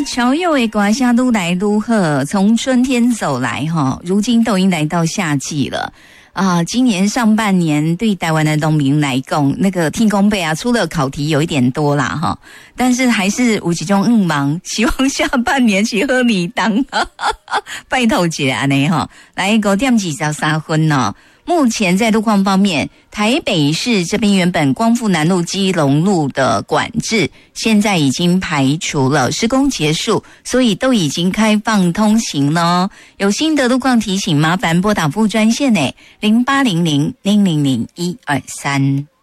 潮佑的歌声愈来愈好，从春天走来哈，如今都已经来到夏季了啊！今年上半年对台湾的农民来讲，那个天公伯啊，出了考题有一点多啦哈，但是还是有一种忙，希望下半年去喝米当，拜托一下呢哈，来5点23分哦。目前在路况方面，台北市这边原本光复南路、基隆路的管制，现在已经排除了，施工结束，所以都已经开放通行了。有新的路况提醒，麻烦拨打副专线0800-000-123。